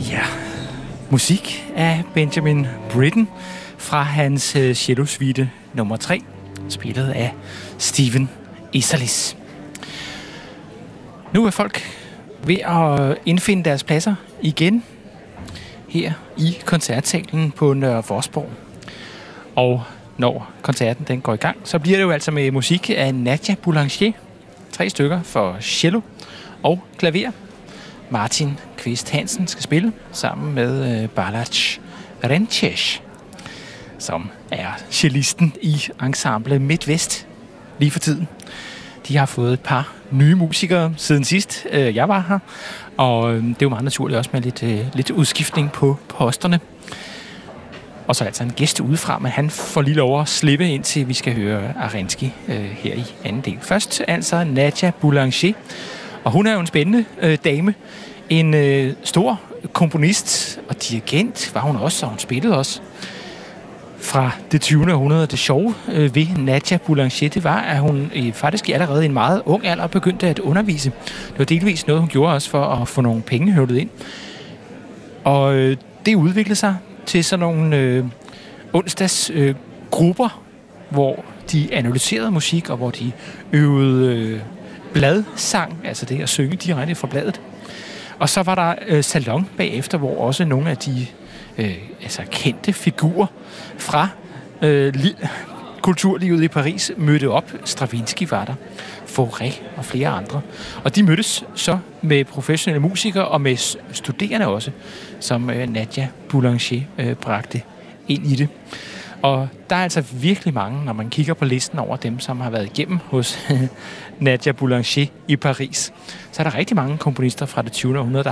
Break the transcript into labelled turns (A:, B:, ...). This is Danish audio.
A: Ja, musik af Benjamin Britten fra hans cellosuite nummer 3, spillet af Stephen Easerlis. Nu er folk ved at indfinde deres pladser igen her i koncertsalen på Nørre Vorsborg. Og når koncerten den går i gang, så bliver det jo altså med musik af Nadia Boulanger. 3 stykker for cello og klaver. Martin Kvist Hansen skal spille sammen med Balázs Rences, som er cellisten i ensemble MidtVest lige for tiden. De har fået et par nye musikere siden sidst jeg var her, og det er jo meget naturligt også med lidt udskiftning på posterne. Og så altså en gæst udefra, men han får lige lov at slippe, indtil vi skal høre Arensky her i anden del. Først altså Nadia Boulanger, og hun er jo en spændende dame. En stor komponist og dirigent var hun også, og hun spillede også fra det 20. århundrede. Det sjove ved Nadia Boulanger, det var, at hun faktisk allerede i en meget ung alder begyndte at undervise. Det var delvis noget, hun gjorde også for at få nogle penge høvlet ind. Og det udviklede sig til sådan nogle onsdagsgrupper, hvor de analyserede musik, og hvor de øvede bladsang, altså det at synge direkte fra bladet. Og så var der salon bagefter, hvor også nogle af de kendte figurer fra kulturlivet i Paris mødte op. Stravinsky var der, Fauré og flere andre. Og de mødtes så med professionelle musikere og med studerende også, som Nadia Boulanger bragte ind i det. Og der er altså virkelig mange, når man kigger på listen over dem, som har været igennem hos Nadia Boulanger i Paris. Så er der rigtig mange komponister fra det 20. århundrede, der